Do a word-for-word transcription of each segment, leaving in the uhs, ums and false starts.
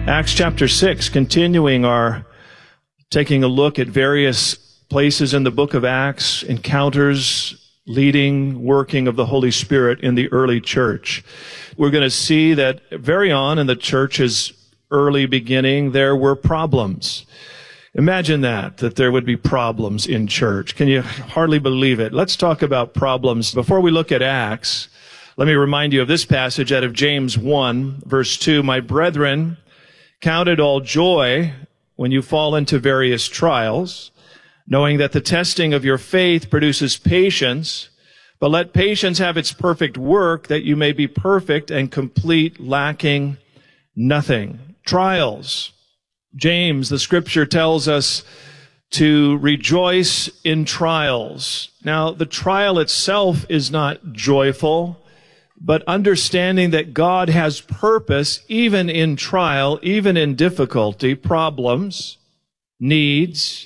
Acts chapter six, continuing our taking a look at various places in the book of Acts, encounters, leading, working of the Holy Spirit in the early church. We're going to see that very on in the church's early beginning, there were problems. Imagine that, that there would be problems in church. Can you hardly believe it? Let's talk about problems. Before we look at Acts, let me remind you of this passage out of James one, verse two. My brethren, count it all joy when you fall into various trials, knowing that the testing of your faith produces patience, but let patience have its perfect work, that you may be perfect and complete, lacking nothing. Trials. James, the scripture tells us to rejoice in trials. Now, the trial itself is not joyful, but understanding that God has purpose even in trial, even in difficulty, problems, needs,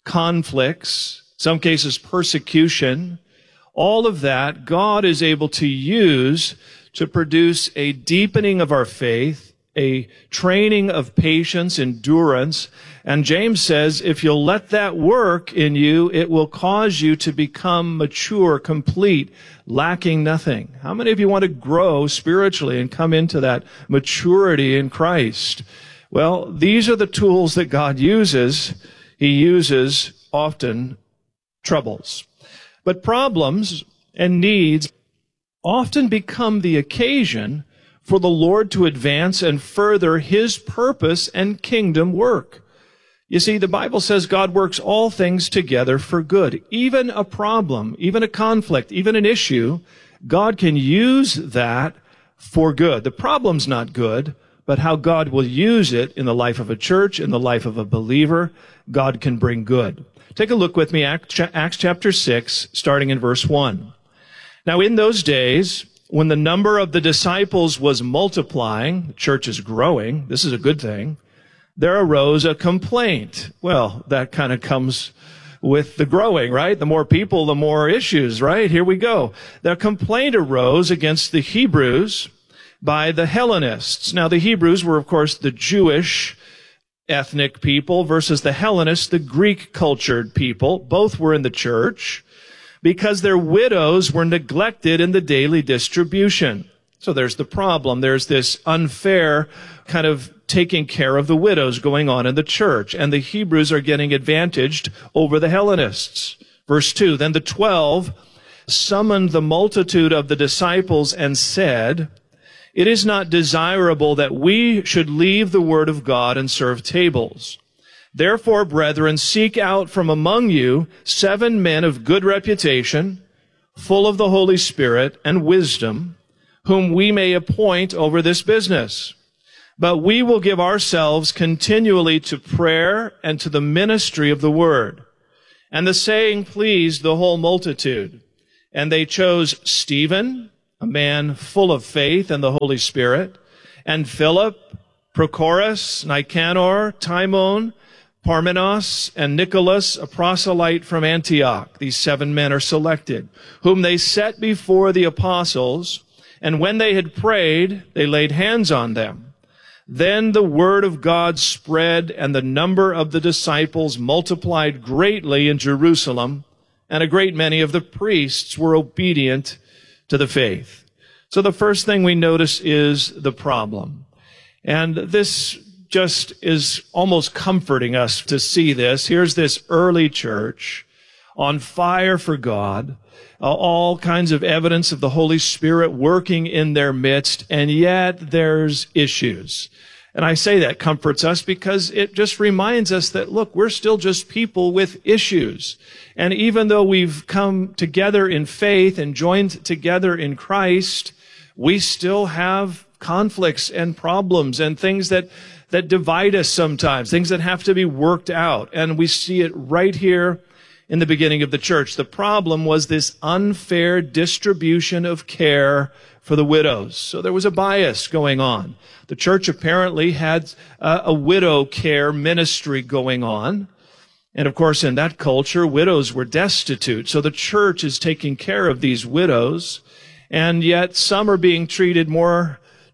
conflicts, some cases persecution, all of that God is able to use to produce a deepening of our faith, a training of patience, endurance. And James says, if you'll let that work in you, it will cause you to become mature, complete, lacking nothing. How many of you want to grow spiritually and come into that maturity in Christ? Well, these are the tools that God uses. He uses often troubles. But problems and needs often become the occasion for the Lord to advance and further His purpose and kingdom work. You see, the Bible says God works all things together for good. Even a problem, even a conflict, even an issue, God can use that for good. The problem's not good, but how God will use it in the life of a church, in the life of a believer, God can bring good. Take a look with me, Acts chapter six, starting in verse one. Now, in those days, when the number of the disciples was multiplying, the church is growing, this is a good thing, there arose a complaint. Well, that kind of comes with the growing, right? The more people, the more issues, right? Here we go. The complaint arose against the Hebrews by the Hellenists. Now, the Hebrews were, of course, the Jewish ethnic people versus the Hellenists, the Greek-cultured people. Both were in the church because their widows were neglected in the daily distribution. So there's the problem. There's this unfair kind of taking care of the widows going on in the church. And the Hebrews are getting advantaged over the Hellenists. Verse two, then the twelve summoned the multitude of the disciples and said, it is not desirable that we should leave the word of God and serve tables. Therefore, brethren, seek out from among you seven men of good reputation, full of the Holy Spirit and wisdom, whom we may appoint over this business. But we will give ourselves continually to prayer and to the ministry of the word. And the saying pleased the whole multitude. And they chose Stephen, a man full of faith and the Holy Spirit, and Philip, Prochorus, Nicanor, Timon, Parmenas, and Nicholas, a proselyte from Antioch. These seven men are selected, whom they set before the apostles, and when they had prayed, they laid hands on them. Then the word of God spread, and the number of the disciples multiplied greatly in Jerusalem, and a great many of the priests were obedient to the faith. So the first thing we notice is the problem. And this just is almost comforting us to see this. Here's this early church on fire for God, uh, all kinds of evidence of the Holy Spirit working in their midst, and yet there's issues. And I say that comforts us because it just reminds us that, look, we're still just people with issues. And even though we've come together in faith and joined together in Christ, we still have conflicts and problems and things that that divide us sometimes, things that have to be worked out. And we see it right here in the beginning of the church. The problem was this unfair distribution of care for the widows. So there was a bias going on. The church apparently had uh, a widow care ministry going on. And of course, in that culture, widows were destitute. So the church is taking care of these widows. And yet some are being treated more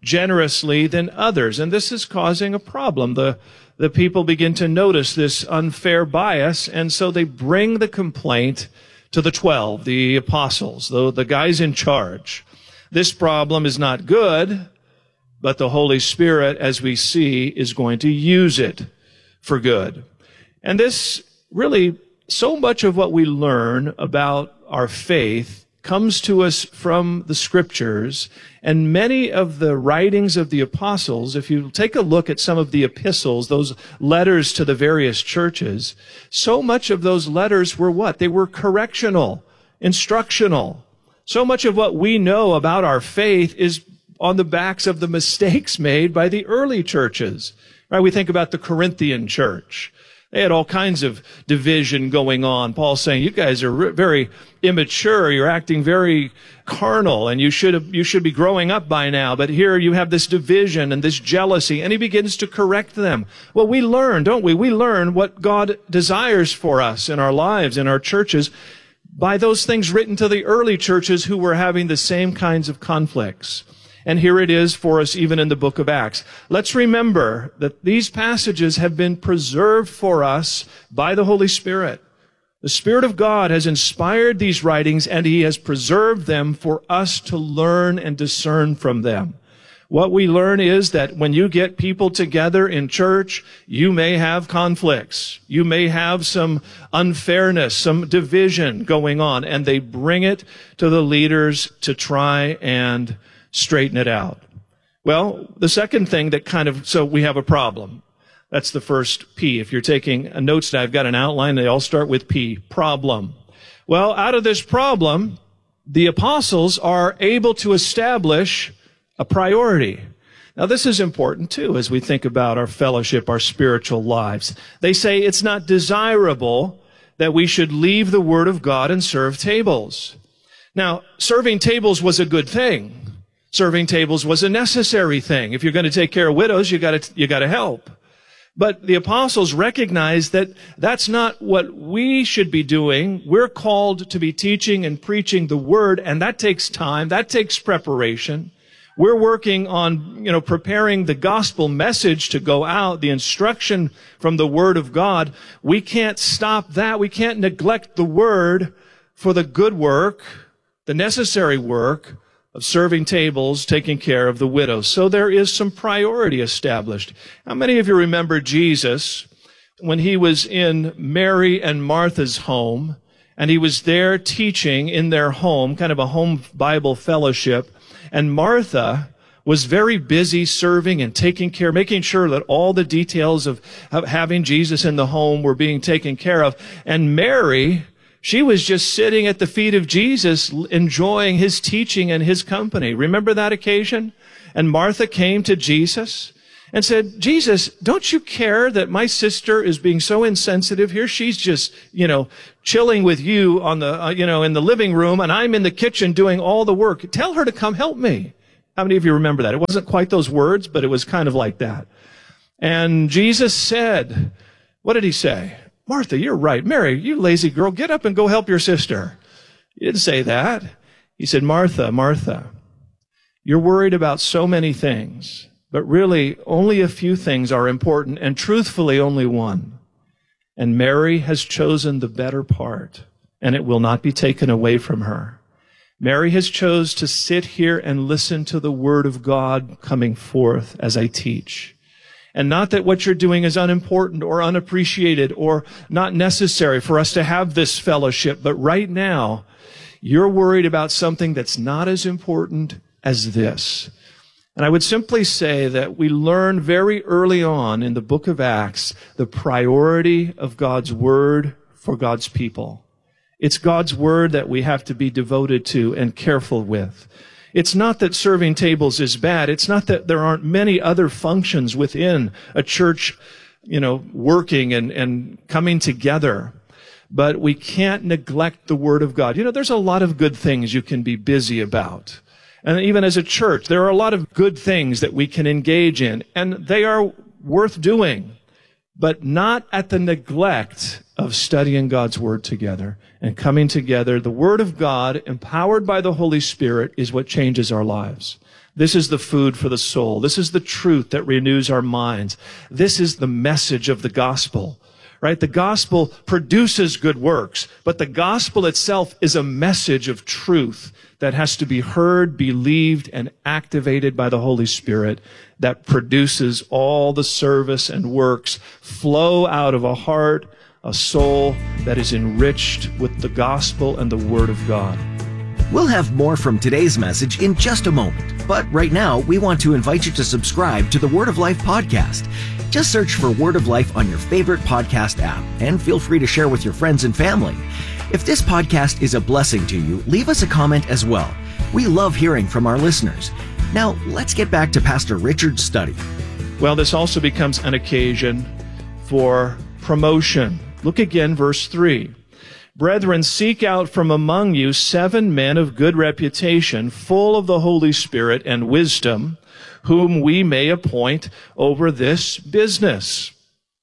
generously than others. And this is causing a problem. The, the people begin to notice this unfair bias, and so they bring the complaint to the twelve, the apostles, the, the guys in charge. This problem is not good, but the Holy Spirit, as we see, is going to use it for good. And this really, so much of what we learn about our faith comes to us from the Scriptures, and many of the writings of the apostles, if you take a look at some of the epistles, those letters to the various churches, so much of those letters were what? They were correctional, instructional. So much of what we know about our faith is on the backs of the mistakes made by the early churches. Right? We think about the Corinthian church. They had all kinds of division going on. Paul's saying, you guys are re- very immature. You're acting very carnal, and you should have, you should be growing up by now. But here you have this division and this jealousy, and he begins to correct them. Well, we learn, don't we? We learn what God desires for us in our lives, in our churches, by those things written to the early churches who were having the same kinds of conflicts. And here it is for us even in the book of Acts. Let's remember that these passages have been preserved for us by the Holy Spirit. The Spirit of God has inspired these writings, and He has preserved them for us to learn and discern from them. What we learn is that when you get people together in church, you may have conflicts. You may have some unfairness, some division going on, and they bring it to the leaders to try and straighten it out. Well, the second thing that kind of, so we have a problem. That's the first P. If you're taking a notes, I've got an outline. They all start with P, problem. Well, out of this problem, the apostles are able to establish a priority. Now, this is important, too, as we think about our fellowship, our spiritual lives. They say it's not desirable that we should leave the Word of God and serve tables. Now, serving tables was a good thing. Serving tables was a necessary thing. If you're going to take care of widows, you got to you got to help. But the apostles recognized that that's not what we should be doing. We're called to be teaching and preaching the Word, and that takes time. That takes preparation. We're working on, you know, preparing the gospel message to go out, the instruction from the Word of God. We can't stop that. We can't neglect the Word for the good work, the necessary work of serving tables, taking care of the widows. So there is some priority established. How many of you remember Jesus when he was in Mary and Martha's home, and he was there teaching in their home, kind of a home Bible fellowship, and Martha was very busy serving and taking care, making sure that all the details of having Jesus in the home were being taken care of. And Mary, she was just sitting at the feet of Jesus, enjoying his teaching and his company. Remember that occasion? And Martha came to Jesus and said, Jesus, don't you care that my sister is being so insensitive here? She's just, you know, chilling with you on the, uh, you know, in the living room, and I'm in the kitchen doing all the work. Tell her to come help me. How many of you remember that? It wasn't quite those words, but it was kind of like that. And Jesus said, what did he say? Martha, you're right. Mary, you lazy girl, get up and go help your sister. He didn't say that. He said, Martha, Martha, you're worried about so many things, but really only a few things are important, and truthfully only one. And Mary has chosen the better part, and it will not be taken away from her. Mary has chosen to sit here and listen to the Word of God coming forth as I teach. And not that what you're doing is unimportant or unappreciated or not necessary for us to have this fellowship, but right now, you're worried about something that's not as important as this. And I would simply say that we learn very early on in the book of Acts the priority of God's Word for God's people. It's God's Word that we have to be devoted to and careful with. It's not that serving tables is bad. It's not that there aren't many other functions within a church, you know, working and, and coming together. But we can't neglect the Word of God. You know, there's a lot of good things you can be busy about. And even as a church, there are a lot of good things that we can engage in, and they are worth doing, but not at the neglect of studying God's Word together and coming together. The Word of God, empowered by the Holy Spirit, is what changes our lives. This is the food for the soul. This is the truth that renews our minds. This is the message of the gospel, right? The gospel produces good works, but the gospel itself is a message of truth that has to be heard, believed, and activated by the Holy Spirit that produces all the service and works flow out of a heart, a soul that is enriched with the gospel and the word of God. We'll have more from today's message in just a moment, but right now we want to invite you to subscribe to the Word of Life podcast. Just search for Word of Life on your favorite podcast app and feel free to share with your friends and family. If this podcast is a blessing to you, leave us a comment as well. We love hearing from our listeners. Now, let's get back to Pastor Richard's study. Well, this also becomes an occasion for promotion. Look again, verse three. Brethren, seek out from among you seven men of good reputation, full of the Holy Spirit and wisdom, whom we may appoint over this business.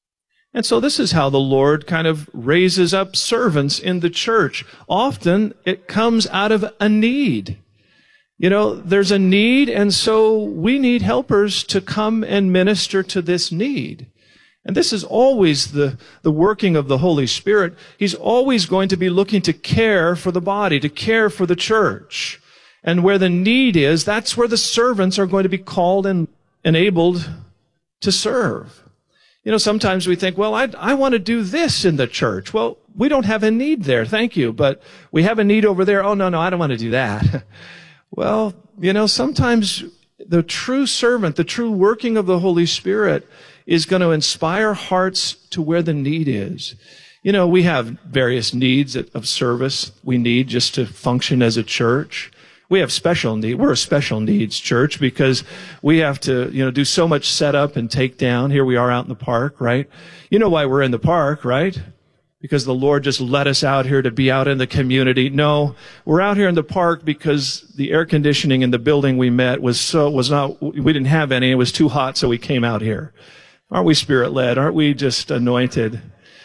And so this is how the Lord kind of raises up servants in the church. Often it comes out of a need. You know, there's a need, and so we need helpers to come and minister to this need. And this is always the, the working of the Holy Spirit. He's always going to be looking to care for the body, to care for the church. And where the need is, that's where the servants are going to be called and enabled to serve. You know, sometimes we think, well, I, I want to do this in the church. Well, we don't have a need there, thank you. But we have a need over there. Oh, no, no, I don't want to do that. Well, you know, sometimes the true servant, the true working of the Holy Spirit is going to inspire hearts to where the need is. You know, we have various needs of service we need just to function as a church. We have special need. We're a special needs church because we have to, you know, do so much setup and take down. Here we are out in the park, right? You know why we're in the park, right? Because the Lord just let us out here to be out in the community. No, we're out here in the park because the air conditioning in the building we met was so, was not, we didn't have any. It was too hot, so we came out here. Aren't we spirit-led? Aren't we just anointed?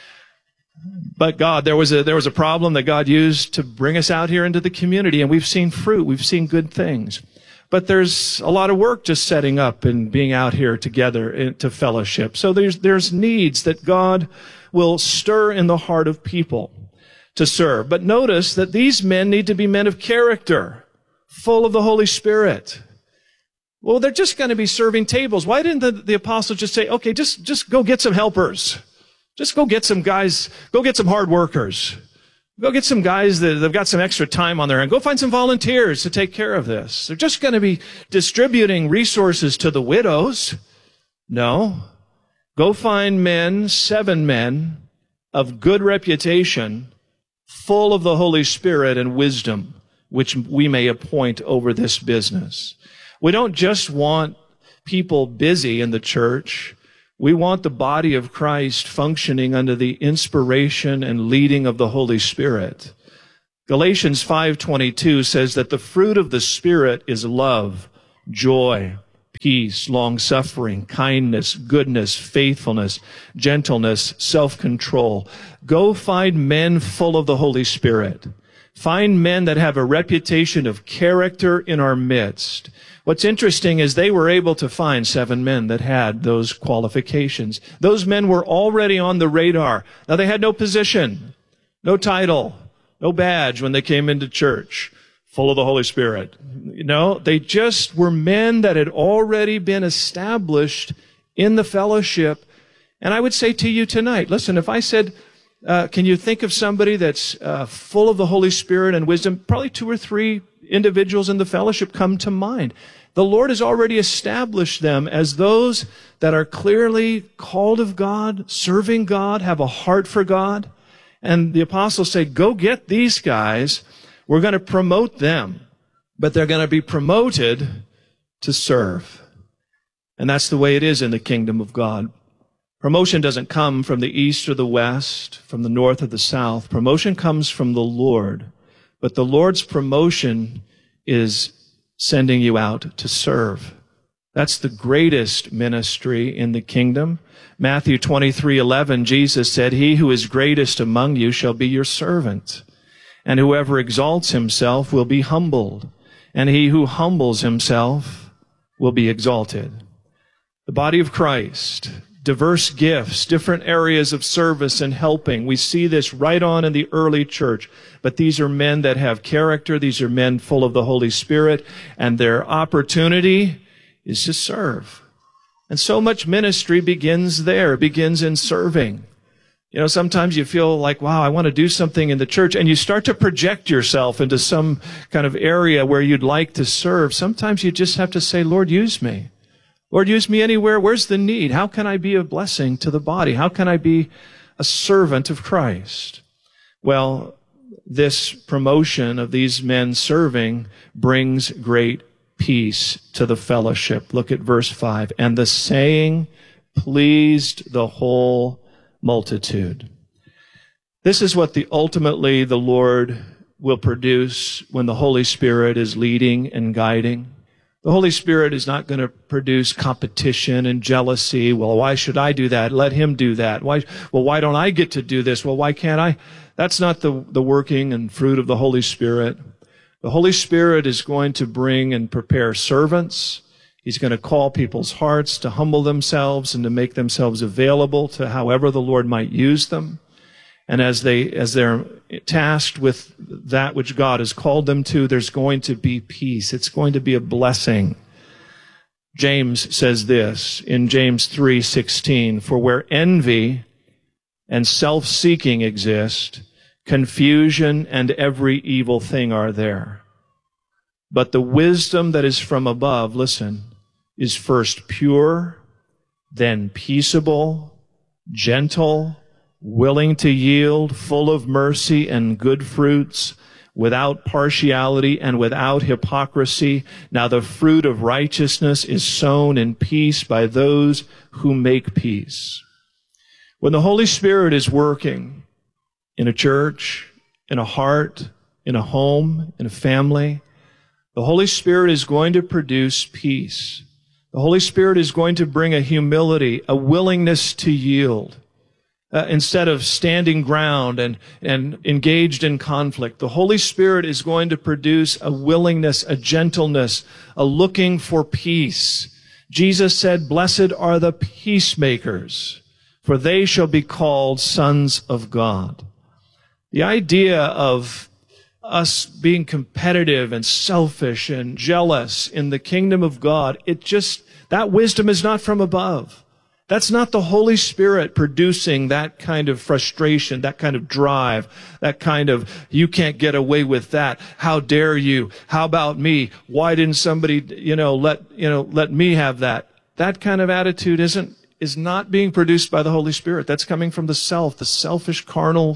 But God, there was a, there was a problem that God used to bring us out here into the community, and we've seen fruit. We've seen good things. But there's a lot of work just setting up and being out here together into fellowship. So there's, there's needs that God will stir in the heart of people to serve. But notice that these men need to be men of character, full of the Holy Spirit. Well, they're just going to be serving tables. Why didn't the, the apostle just say, okay, just, just go get some helpers. Just go get some guys, go get some hard workers. Go get some guys that have got some extra time on their hand. Go find some volunteers to take care of this. They're just going to be distributing resources to the widows. No. Go find men, seven men of good reputation, full of the Holy Spirit and wisdom, which we may appoint over this business. We don't just want people busy in the church. We want the body of Christ functioning under the inspiration and leading of the Holy Spirit. Galatians five twenty-two says that the fruit of the Spirit is love, joy, peace, long-suffering, kindness, goodness, faithfulness, gentleness, self-control. Go find men full of the Holy Spirit. Find men that have a reputation of character in our midst. What's interesting is they were able to find seven men that had those qualifications. Those men were already on the radar. Now, they had no position, no title, no badge when they came into church, full of the Holy Spirit. You know, they just were men that had already been established in the fellowship. And I would say to you tonight, listen, if I said, uh, can you think of somebody that's uh, full of the Holy Spirit and wisdom? Probably two or three individuals in the fellowship come to mind. The Lord has already established them as those that are clearly called of God, serving God, have a heart for God. And the apostles say, go get these guys. We're going to promote them, but they're going to be promoted to serve. And that's the way it is in the kingdom of God. Promotion doesn't come from the east or the west, from the north or the south. Promotion comes from the Lord. But the Lord's promotion is sending you out to serve. That's the greatest ministry in the kingdom. Matthew twenty-three eleven, Jesus said, he who is greatest among you shall be your servant. And whoever exalts himself will be humbled. And he who humbles himself will be exalted. The body of Christ, diverse gifts, different areas of service and helping. We see this right on in the early church. But these are men that have character. These are men full of the Holy Spirit. And their opportunity is to serve. And so much ministry begins there, begins in serving. You know, sometimes you feel like, wow, I want to do something in the church. And you start to project yourself into some kind of area where you'd like to serve. Sometimes you just have to say, Lord, use me. Lord, use me anywhere. Where's the need? How can I be a blessing to the body? How can I be a servant of Christ? Well, this promotion of these men serving brings great peace to the fellowship. Look at verse five. And the saying pleased the whole multitude. This is what the ultimately the Lord will produce when the Holy Spirit is leading and guiding. The Holy Spirit is not going to produce competition and jealousy. Well, why should I do that? Let him do that. Why, well, why don't I get to do this? Well, why can't I? That's not the, the working and fruit of the Holy Spirit. The Holy Spirit is going to bring and prepare servants. He's going to call people's hearts to humble themselves and to make themselves available to however the Lord might use them. And as they, as they're tasked with that which God has called them to, there's going to be peace. It's going to be a blessing. James says this in James three sixteen, for where envy and self-seeking exist, confusion and every evil thing are there. But the wisdom that is from above, listen, is first pure, then peaceable, gentle, willing to yield, full of mercy and good fruits, without partiality and without hypocrisy. Now the fruit of righteousness is sown in peace by those who make peace. When the Holy Spirit is working in a church, in a heart, in a home, in a family, the Holy Spirit is going to produce peace. The Holy Spirit is going to bring a humility, a willingness to yield. Uh, instead of standing ground and, and engaged in conflict, the Holy Spirit is going to produce a willingness, a gentleness, a looking for peace. Jesus said, blessed are the peacemakers, for they shall be called sons of God. The idea of us being competitive and selfish and jealous in the kingdom of God, it just, that wisdom is not from above. That's not the Holy Spirit producing that kind of frustration, that kind of drive, that kind of, you can't get away with that. How dare you? How about me? Why didn't somebody, you know, let, you know, let me have that? That kind of attitude isn't, is not being produced by the Holy Spirit. That's coming from the self, the selfish, carnal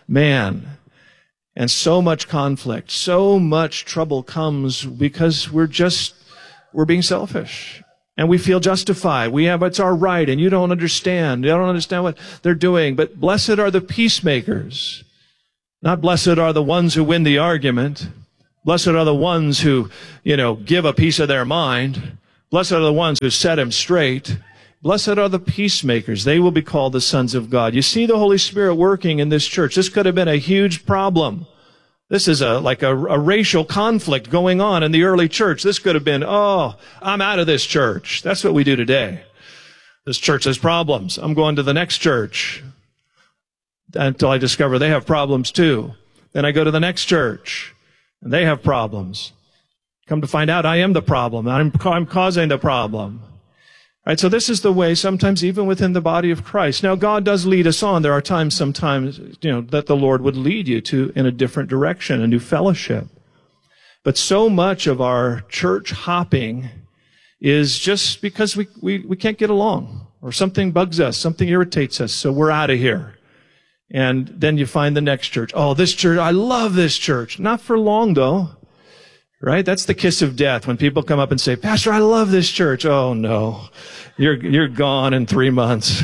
man. And so much conflict, so much trouble comes because we're just, we're being selfish. And we feel justified. We have, it's our right, and you don't understand. You don't understand what they're doing. But blessed are the peacemakers. Not blessed are the ones who win the argument. Blessed are the ones who, you know, give a piece of their mind. Blessed are the ones who set him straight. Blessed are the peacemakers. They will be called the sons of God. You see the Holy Spirit working in this church. This could have been a huge problem. This is a, like a, a racial conflict going on in the early church. This could have been, oh, I'm out of this church. That's what we do today. This church has problems. I'm going to the next church until I discover they have problems too. Then I go to the next church and they have problems. Come to find out I am the problem. I'm, I'm causing the problem. All right, so this is the way sometimes even within the body of Christ. Now, God does lead us on. There are times sometimes, you know, that the Lord would lead you to in a different direction, a new fellowship. But so much of our church hopping is just because we, we, we can't get along or something bugs us, something irritates us, so we're out of here. And then you find the next church. Oh, this church, I love this church. Not for long, though. Right? That's the kiss of death when people come up and say, Pastor, I love this church. Oh, no. You're, you're gone in three months.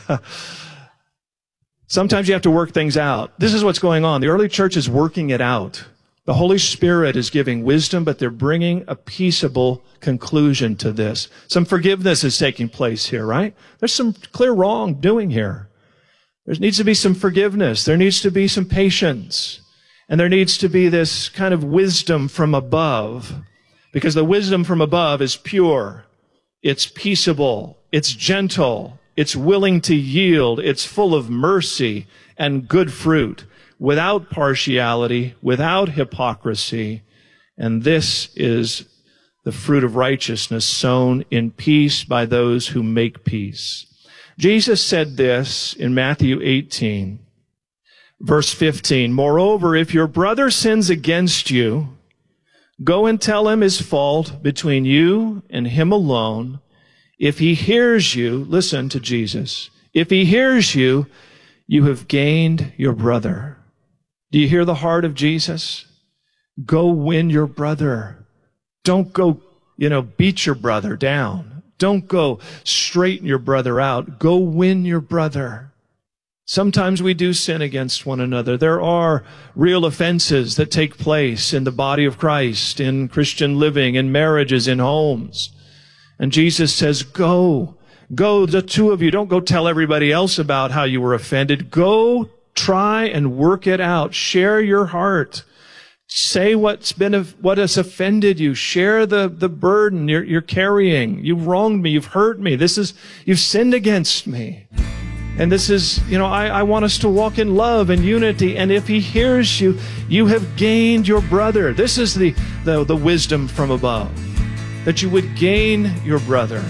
Sometimes you have to work things out. This is what's going on. The early church is working it out. The Holy Spirit is giving wisdom, but they're bringing a peaceable conclusion to this. Some forgiveness is taking place here, right? There's some clear wrongdoing here. There needs to be some forgiveness. There needs to be some patience. And there needs to be this kind of wisdom from above, because the wisdom from above is pure. It's peaceable. It's gentle. It's willing to yield. It's full of mercy and good fruit, without partiality, without hypocrisy. And this is the fruit of righteousness sown in peace by those who make peace. Jesus said this in Matthew eighteen, verse fifteen, "Moreover, if your brother sins against you, go and tell him his fault between you and him alone. If he hears you," listen to Jesus, "if he hears you, you have gained your brother." Do you hear the heart of Jesus? Go win your brother. Don't go, you know, beat your brother down. Don't go straighten your brother out. Go win your brother. Sometimes we do sin against one another. There are real offenses that take place in the body of Christ, in Christian living, in marriages, in homes. And Jesus says, go, go, the two of you. Don't go tell everybody else about how you were offended. Go try and work it out. Share your heart. Say what's been, what has offended you. Share the, the burden you're, you're carrying. You've wronged me. You've hurt me. This is, you've sinned against me. And this is, you know, I, I want us to walk in love and unity. And if he hears you, you have gained your brother. This is the, the, the wisdom from above, that you would gain your brother.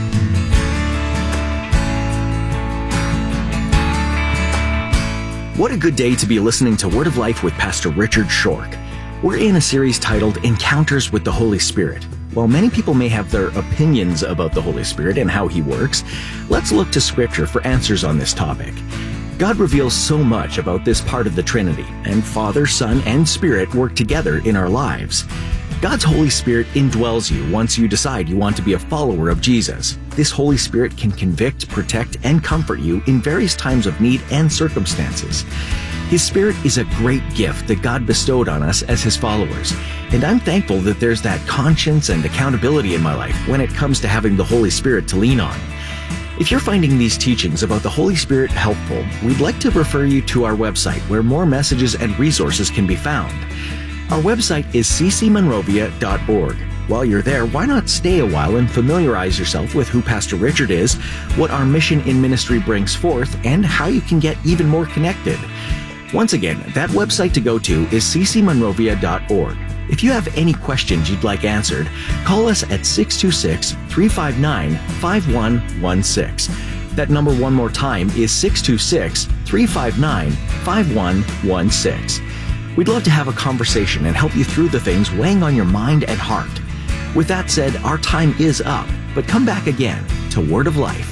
What a good day to be listening to Word of Life with Pastor Richard Schork. We're in a series titled Encounters with the Holy Spirit. While many people may have their opinions about the Holy Spirit and how he works, let's look to Scripture for answers on this topic. God reveals so much about this part of the Trinity, and Father, Son, and Spirit work together in our lives. God's Holy Spirit indwells you once you decide you want to be a follower of Jesus. This Holy Spirit can convict, protect, and comfort you in various times of need and circumstances. His Spirit is a great gift that God bestowed on us as His followers, and I'm thankful that there's that conscience and accountability in my life when it comes to having the Holy Spirit to lean on. If you're finding these teachings about the Holy Spirit helpful, we'd like to refer you to our website where more messages and resources can be found. Our website is c c monrovia dot org. While you're there, why not stay a while and familiarize yourself with who Pastor Richard is, what our mission in ministry brings forth, and how you can get even more connected. Once again, that website to go to is c c monrovia dot org. If you have any questions you'd like answered, call us at six two six, three five nine, five one one six. That number one more time is six two six, three five nine, five one one six. We'd love to have a conversation and help you through the things weighing on your mind and heart. With that said, our time is up, but come back again to Word of Life.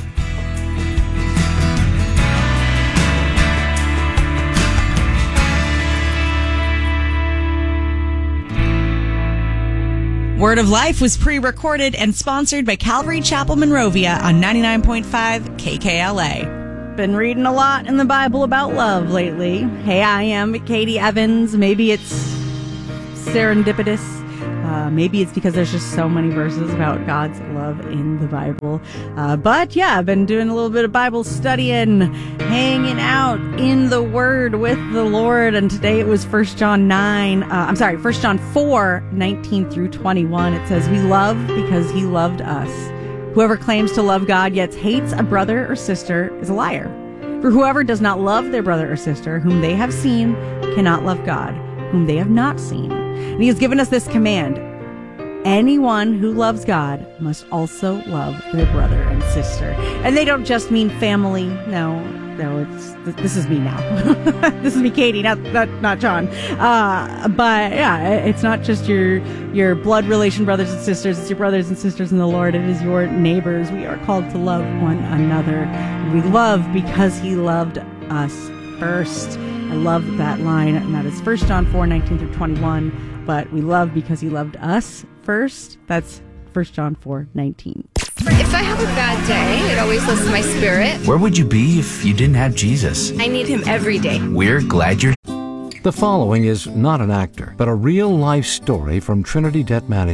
Word of Life was pre-recorded and sponsored by Calvary Chapel Monrovia on ninety-nine point five K K L A. Been reading a lot in the Bible about love lately. Hey, I am Katie Evans. Maybe it's serendipitous. Uh, maybe it's because there's just so many verses about God's love in the Bible. Uh, but yeah, I've been doing a little bit of Bible studying, hanging out in the Word with the Lord. And today it was First John nine. Uh, I'm sorry, First John four, nineteen through twenty-one. It says, "We love because He loved us. Whoever claims to love God yet hates a brother or sister is a liar. For whoever does not love their brother or sister whom they have seen cannot love God, whom they have not seen. And He has given us this command: anyone who loves God must also love their brother and sister." And they don't just mean family. No, no, it's this is me now. This is me, Katie, not not, not John. Uh, but yeah, it's not just your your blood relation brothers and sisters. It's your brothers and sisters in the Lord. It is your neighbors. We are called to love one another. We love because He loved us first. I love that line, and that is First John four, nineteen through twenty-one. But we love because He loved us first. That's First John four, nineteen. If I have a bad day, it always lifts my spirit. Where would you be if you didn't have Jesus? I need Him every day. We're glad you're... The following is not an actor, but a real-life story from Trinity Debt Management.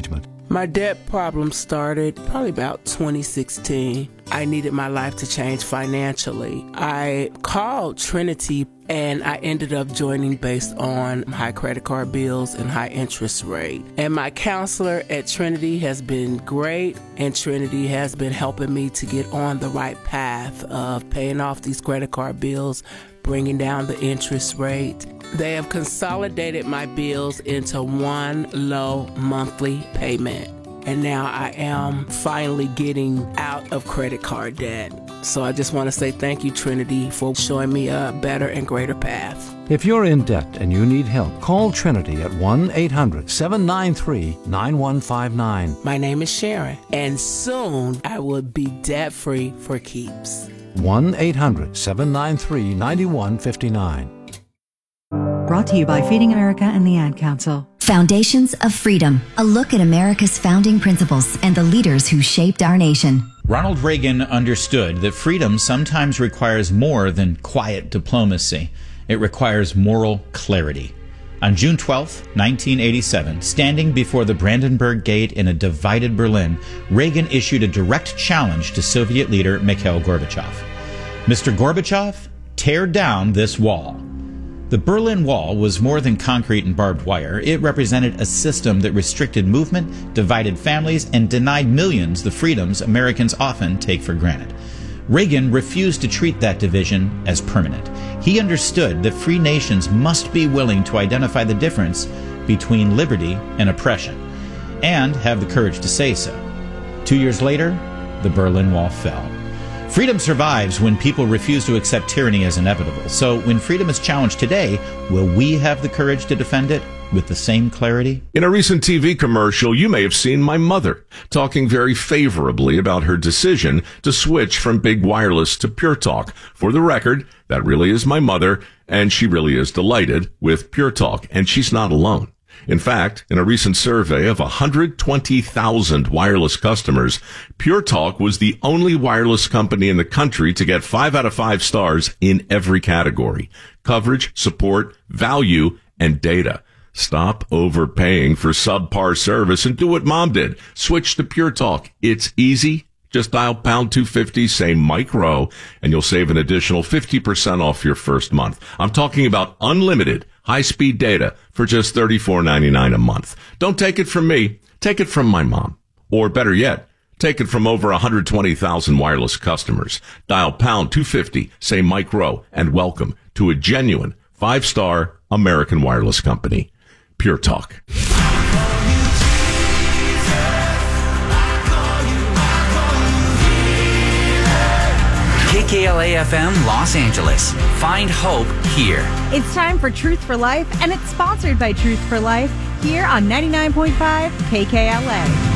My debt problem started probably about twenty sixteen. I needed my life to change financially. I called Trinity and I ended up joining based on high credit card bills and high interest rate. And my counselor at Trinity has been great, and Trinity has been helping me to get on the right path of paying off these credit card bills, bringing down the interest rate. They have consolidated my bills into one low monthly payment. And now I am finally getting out of credit card debt. So I just want to say thank you, Trinity, for showing me a better and greater path. If you're in debt and you need help, call Trinity at one eight hundred seven nine three nine one five nine. My name is Sharon, and soon I will be debt-free for keeps. one eight hundred seven nine three nine one five nine. Brought to you by Feeding America and the Ad Council. Foundations of Freedom, a look at America's founding principles and the leaders who shaped our nation. Ronald Reagan understood that freedom sometimes requires more than quiet diplomacy. It requires moral clarity. On June twelfth, nineteen eighty-seven, standing before the Brandenburg Gate in a divided Berlin, Reagan issued a direct challenge to Soviet leader Mikhail Gorbachev. Mister Gorbachev, tear down this wall. The Berlin Wall was more than concrete and barbed wire. It represented a system that restricted movement, divided families, and denied millions the freedoms Americans often take for granted. Reagan refused to treat that division as permanent. He understood that free nations must be willing to identify the difference between liberty and oppression, and have the courage to say so. Two years later, the Berlin Wall fell. Freedom survives when people refuse to accept tyranny as inevitable. So when freedom is challenged today, will we have the courage to defend it with the same clarity? In a recent T V commercial, you may have seen my mother talking very favorably about her decision to switch from big wireless to Pure Talk. For the record, that really is my mother, and she really is delighted with Pure Talk, and she's not alone. In fact, in a recent survey of one hundred twenty thousand wireless customers, Pure Talk was the only wireless company in the country to get five out of five stars in every category: coverage, support, value, and data. Stop overpaying for subpar service and do what Mom did. Switch to Pure Talk. It's easy. Just dial pound two fifty, say Mike Rowe, and you'll save an additional fifty percent off your first month. I'm talking about unlimited high-speed data for just thirty-four ninety-nine a month. Don't take it from me. Take it from my mom. Or better yet, take it from over one hundred twenty thousand wireless customers. Dial pound two fifty, say Mike Rowe, and welcome to a genuine five-star American wireless company. Pure Talk. K K L A F M Los Angeles. Find hope here. It's time for Truth for Life, and it's sponsored by Truth for Life here on ninety-nine point five K K L A.